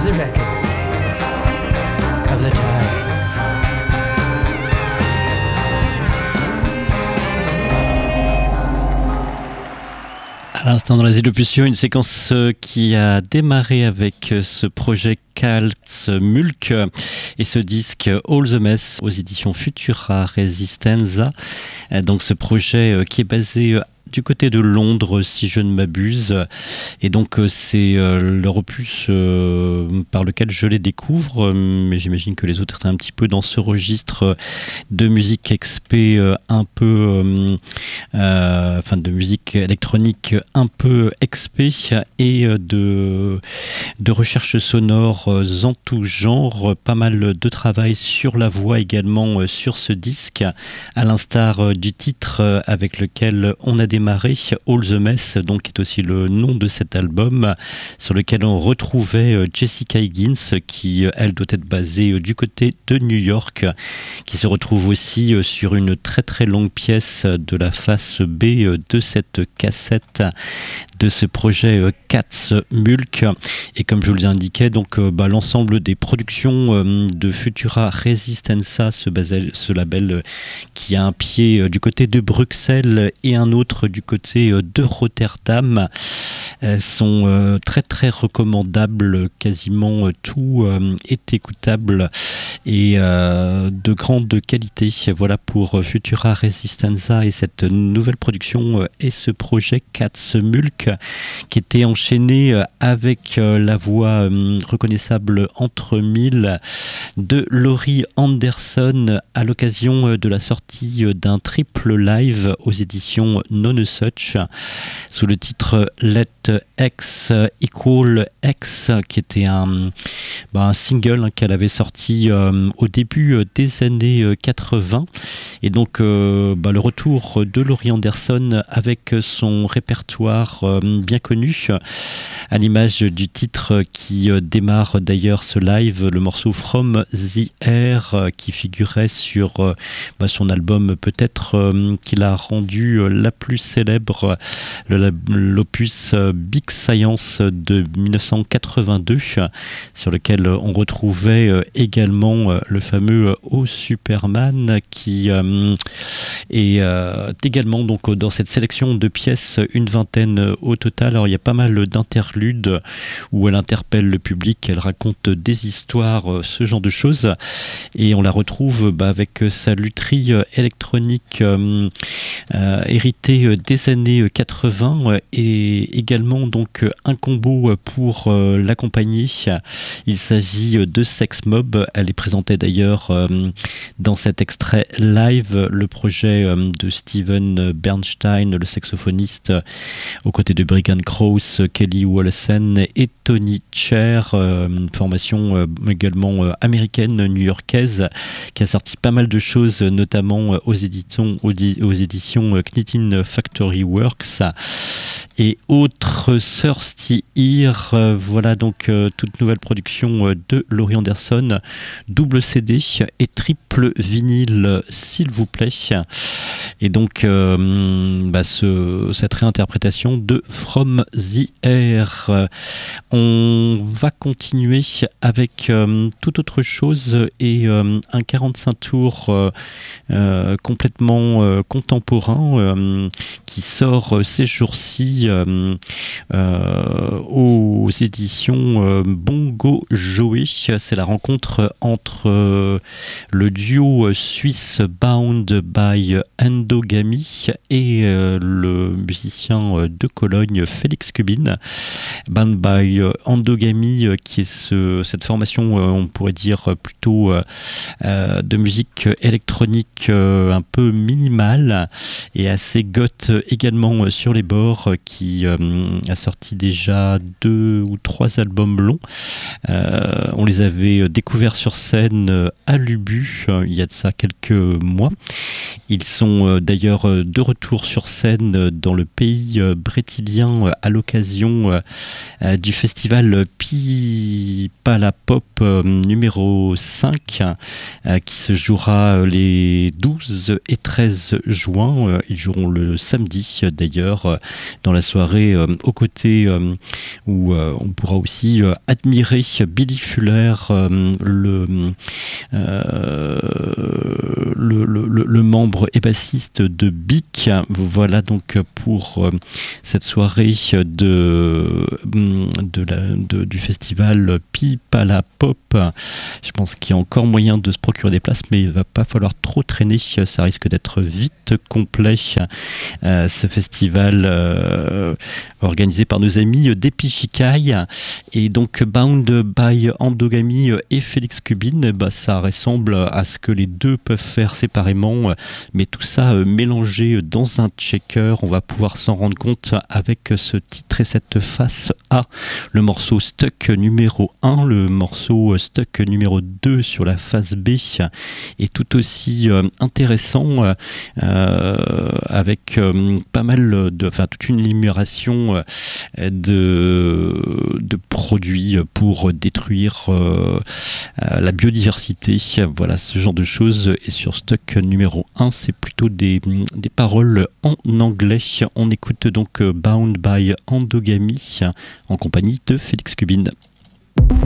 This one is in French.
is the record of the time. À l'instant dans l'Asile Opusio, une séquence qui a démarré avec ce projet Cats Mulk et ce disque All the Mess aux éditions Futura Resistenza. Donc ce projet qui est basé du côté de Londres, si je ne m'abuse. Et donc, c'est leur opus par lequel je les découvre. Mais j'imagine que les autres étaient un petit peu dans ce registre de musique XP un peu... enfin, de musique électronique un peu XP et de recherche sonore en tout genre. Pas mal de travail sur la voix également sur ce disque, à l'instar du titre avec lequel on a démarré, All the Mess, donc, qui est aussi le nom de cet album, sur lequel on retrouvait Jessica Higgins, qui elle doit être basée du côté de New York, qui se retrouve aussi sur une très très longue pièce de la face B de cette cassette de ce projet Cats Mulk. Et comme je vous l'indiquais, donc l'ensemble des productions de Futura Resistenza, ce label qui a un pied du côté de Bruxelles et un autre du côté de Rotterdam, sont très très recommandables. Quasiment tout est écoutable et de grande qualité. Voilà pour Futura Resistenza et cette nouvelle production et ce projet Cats Mulk, qui était enchaîné avec la voix reconnaissable entre mille de Laurie Anderson à l'occasion de la sortie d'un triple live aux éditions None Such sous le titre Let X Equal X, qui était un single qu'elle avait sorti au début des années 80. Et donc le retour de Laurie Anderson avec son répertoire bien connu, à l'image du titre qui démarre d'ailleurs ce live, le morceau From the Air, qui figurait sur son album peut-être qu'il a rendu la plus célèbre, l'opus Big Science de 1982, sur lequel on retrouvait également le fameux O Superman, qui est également donc dans cette sélection de pièces, une vingtaine au total. Alors il y a pas mal d'interludes où elle interpelle le public, elle raconte des histoires, ce genre de choses, et on la retrouve avec sa lutherie électronique héritée des années 80, et également donc un combo pour l'accompagner. Il s'agit de Sex Mob. Elle est présentée d'ailleurs dans cet extrait live, le projet de Steven Bernstein, le saxophoniste, aux côtés de Brigham Krause, Kelly Wollesen et Tony Chair, une formation également américaine, new-yorkaise, qui a sorti pas mal de choses, notamment aux éditions Knitting Factory Works et autres. Thirsty Ear, voilà donc toute nouvelle production de Laurie Anderson, double CD et triple vinyle s'il vous plaît. Et donc cette réinterprétation de From the Air. On va continuer avec toute autre chose et un 45 tours complètement contemporain qui sort ces jours-ci aux éditions Bongo Joey. C'est la rencontre entre le duo suisse Bound by Endogamy et le musicien de Cologne Félix Kubin. Bound by Endogamy, qui est cette formation, on pourrait dire plutôt de musique électronique un peu minimale et assez goth également sur les bords, qui a sorti déjà 2 ou 3 albums longs. On les avait découverts sur scène à l'Ubu il y a de ça quelques mois. Ils sont d'ailleurs de retour sur scène dans le pays brétilien à l'occasion du festival Pala Pop numéro 5 qui se jouera les 12 et 13 juin. Ils joueront le samedi d'ailleurs dans la soirée aux côtés où on pourra aussi admirer Billy Fuller, le membre et bassiste de Bic. Voilà donc pour cette soirée du festival Pala Pop. Je pense qu'il y a encore moyen de se procurer des places, mais il ne va pas falloir trop traîner, ça risque d'être vite complet. Ce festival organisé par nos amis d'Epichikai, et donc Bound by Endogamy et Félix Cubine, ça ressemble à ce que les deux peuvent faire séparément, mais tout ça mélangé dans un checker. On va pouvoir s'en rendre compte avec ce titre et cette face A, le morceau Stuck numéro 1, le morceau Stuck numéro 2 sur la face B est tout aussi intéressant, avec pas mal toute une énumération de produits pour détruire la biodiversité. Voilà, ce genre de choses. Et sur Stuck numéro 1, c'est plutôt des paroles en anglais. On écoute donc Bound by Endogamy en compagnie de Félix Cubine.